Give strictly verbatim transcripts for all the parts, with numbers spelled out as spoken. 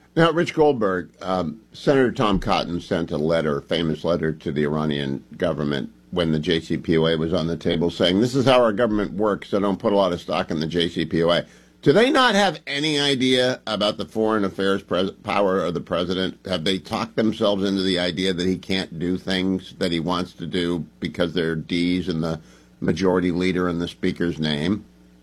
Now, Rich Goldberg, um, Senator Tom Cotton sent a letter, a famous letter to the Iranian government when the J C P O A was on the table saying, this is how our government works, so don't put a lot of stock in the J C P O A. Do they not have any idea about the foreign affairs pres- power of the president? Have they talked themselves into the idea that he can't do things that he wants to do because there are D's in the majority leader in the speaker's name?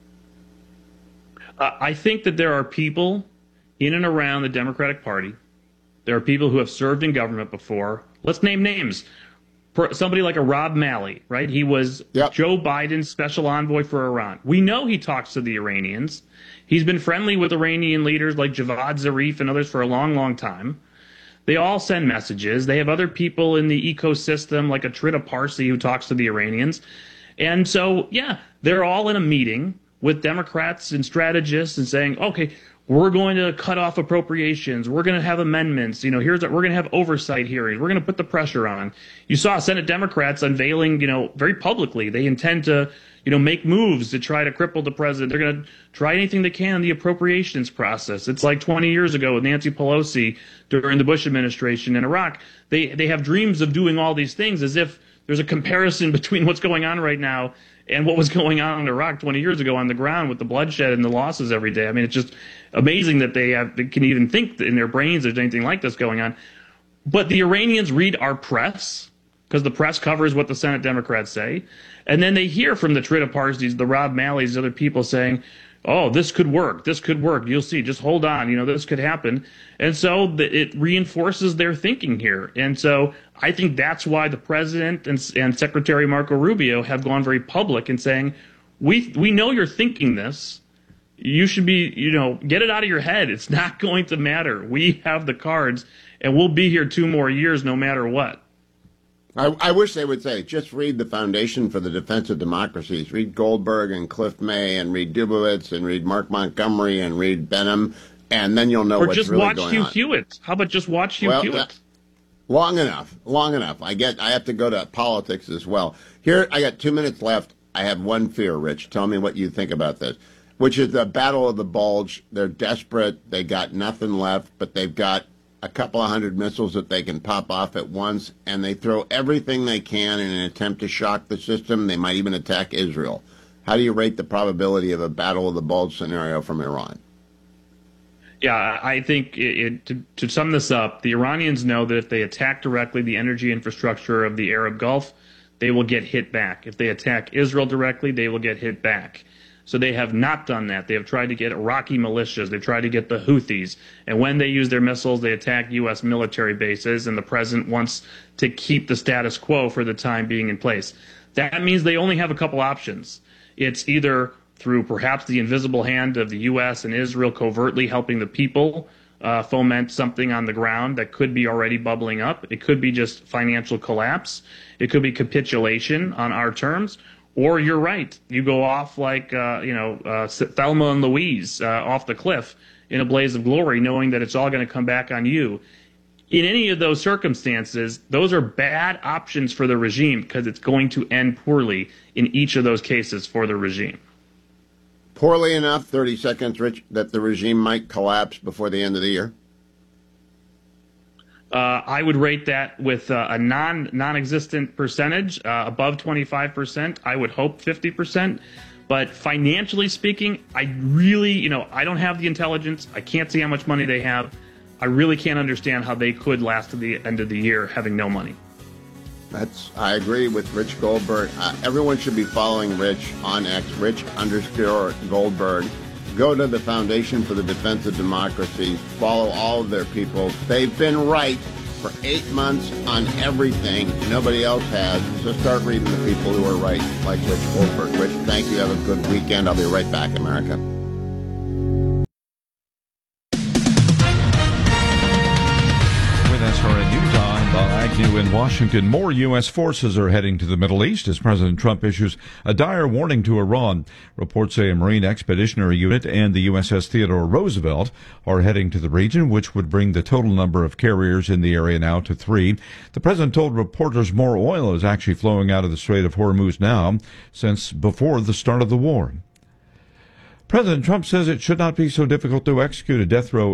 Uh, I think that there are people in and around the Democratic Party. There are people who have served in government before. Let's name names. Somebody like a Rob Malley, right? He was yep. Joe Biden's special envoy for Iran. We know he talks to the Iranians. He's been friendly with Iranian leaders like Javad Zarif and others for a long, long time. They all send messages. They have other people in the ecosystem like Atrida Parsi who talks to the Iranians. And so, yeah, they're all in a meeting with Democrats and strategists and saying, okay, we're going to cut off appropriations. We're going to have amendments. You know, here's we're going to have oversight hearings. We're going to put the pressure on. You saw Senate Democrats unveiling, you know, very publicly they intend to, you know, make moves to try to cripple the president. They're going to try anything they can in the appropriations process. It's like twenty years ago with Nancy Pelosi during the Bush administration in Iraq. They they have dreams of doing all these things as if there's a comparison between what's going on right now and what was going on in Iraq twenty years ago on the ground with the bloodshed and the losses every day. I mean, it's just amazing that they, have, they can even think in their brains there's anything like this going on. But the Iranians read our press, because the press covers what the Senate Democrats say, and then they hear from the Trita Parsis, the Rob Malleys, other people saying, oh, this could work, this could work, you'll see, just hold on, you know, this could happen. And so it reinforces their thinking here. And so I think that's why the president and, and Secretary Marco Rubio have gone very public in saying, we we know you're thinking this. You should be, you know, get it out of your head. It's not going to matter. We have the cards, and we'll be here two more years no matter what. I, I wish they would say, just read the Foundation for the Defense of Democracies. Read Goldberg and Cliff May and read Dubowitz and read Mark Montgomery and read Benham, and then you'll know or what's really going on. Or just watch Hugh Hewitt. How about just watch Hugh well, Hewitt? Uh, long enough. Long enough. I get. I have to go to politics as well. Here, I got two minutes left. I have one fear, Rich. Tell me what you think about this, which is the Battle of the Bulge. They're desperate. They got nothing left, but they've got a couple of hundred missiles that they can pop off at once, and they throw everything they can in an attempt to shock the system. They might even attack Israel. How do you rate the probability of a Battle of the Bulge scenario from Iran? Yeah, I think it, it, to, to sum this up, the Iranians know that if they attack directly the energy infrastructure of the Arab Gulf, they will get hit back. If they attack Israel directly, they will get hit back. So they have not done that. They have tried to get Iraqi militias. They've tried to get the Houthis. And when they use their missiles, they attack U S military bases, and the president wants to keep the status quo for the time being in place. That means they only have a couple options. It's either through perhaps the invisible hand of the U S and Israel covertly helping the people uh, foment something on the ground that could be already bubbling up. It could be just financial collapse. It could be capitulation on our terms. Or you're right, you go off like, uh, you know, uh, Thelma and Louise uh, off the cliff in a blaze of glory, knowing that it's all going to come back on you. In any of those circumstances, those are bad options for the regime because it's going to end poorly in each of those cases for the regime. Poorly enough, thirty seconds, Rich, that the regime might collapse before the end of the year? Uh, I would rate that with uh, a non, non-existent percentage, uh, above twenty-five percent. I would hope fifty percent. But financially speaking, I really, you know, I don't have the intelligence. I can't see how much money they have. I really can't understand how they could last to the end of the year having no money. That's, I agree with Rich Goldberg. Uh, everyone should be following Rich on X, Rich underscore Goldberg. Go to the Foundation for the Defense of Democracy. Follow all of their people. They've been right for eight months on everything. Nobody else has. So start reading the people who are right, like Rich Goldberg. Rich, thank you. Have a good weekend. I'll be right back, America. With S R N News, I'm Bob Agnew in Washington. More U S forces are heading to the Middle East as President Trump issues a dire warning to Iran. Reports say a Marine Expeditionary Unit and the U S S Theodore Roosevelt are heading to the region, which would bring the total number of carriers in the area now to three. The president told reporters more oil is actually flowing out of the Strait of Hormuz now since before the start of the war. President Trump says it should not be so difficult to execute a death row